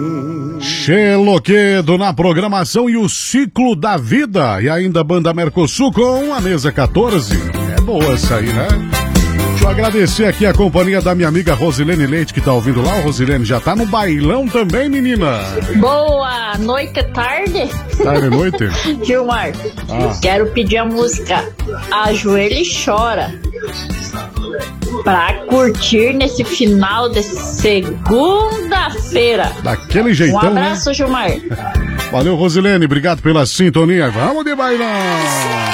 Xeloquedo na programação e o ciclo da vida. E ainda Banda Mercosul com a mesa 14. É boa essa aí, né? Deixa eu agradecer aqui a companhia da minha amiga Rosilene Leite, que tá ouvindo lá. O Rosilene já tá no bailão também, menina. Boa noite, tarde. Tarde, noite. Gilmar, quero pedir a música Ajoelha e Chora pra curtir nesse final de segunda-feira. Daquele jeitão, um abraço, né? Gilmar. Valeu, Rosilene. Obrigado pela sintonia. Vamos de bailão.